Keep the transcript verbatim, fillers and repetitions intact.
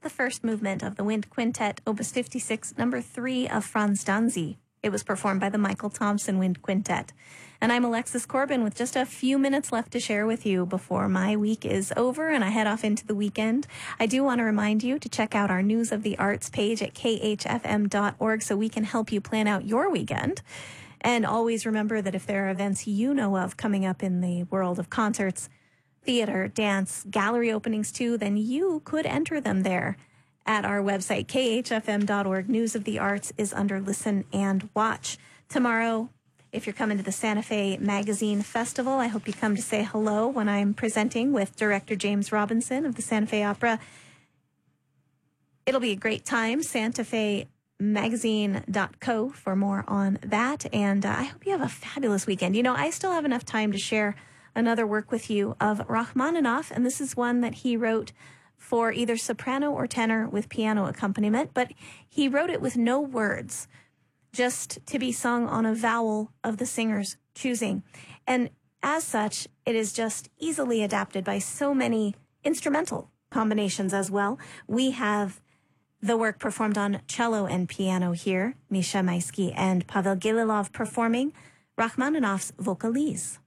the first movement of the Wind Quintet, Opus fifty-six, number three of Franz Danzi. It was performed by the Michael Thompson Wind Quintet. And I'm Alexis Corbin with just a few minutes left to share with you before my week is over and I head off into the weekend. I do want to remind you to check out our News of the Arts page at k h f m dot org so we can help you plan out your weekend. And always remember that if there are events you know of coming up in the world of concerts, theater, dance, gallery openings too, then you could enter them there at our website, k h f m dot org. News of the Arts is under Listen and Watch. Tomorrow, if you're coming to the Santa Fe Magazine Festival, I hope you come to say hello when I'm presenting with director James Robinson of the Santa Fe Opera. It'll be a great time. Santa Fe magazine dot co for more on that. And uh, I hope you have a fabulous weekend. You know, I still have enough time to share another work with you of Rachmaninoff, and this is one that he wrote for either soprano or tenor with piano accompaniment, but he wrote it with no words, just to be sung on a vowel of the singer's choosing. And as such, it is just easily adapted by so many instrumental combinations as well. We have the work performed on cello and piano here, Misha Maisky and Pavel Gililov performing Rachmaninoff's Vocalise.